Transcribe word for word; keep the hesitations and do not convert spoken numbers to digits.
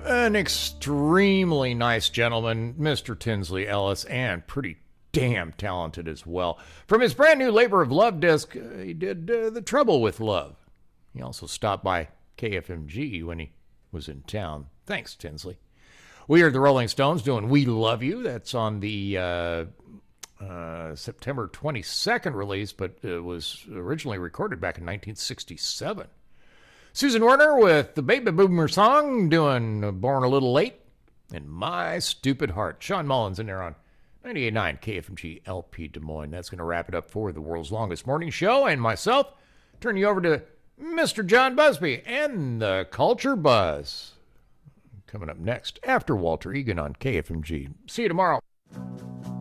An extremely nice gentleman, Mister Tinsley Ellis, and pretty damn talented as well. From his brand new Labor of Love disc, uh, he did uh, The Trouble with Love. He also stopped by K F M G when he was in town. Thanks, Tinsley. We are the Rolling Stones doing We Love You. That's on the uh, uh, September twenty-second release, but it was originally recorded back in nineteen sixty-seven. Susan Werner with the Baby Boomer song doing Born a Little Late. And My Stupid Heart. Sean Mullins in there on ninety-eight point nine K F M G L P Des Moines. That's going to wrap it up for the world's longest morning show. And myself, turn you over to Mister John Busby and the Culture Buzz. Coming up next after Walter Egan on K F M G. See you tomorrow.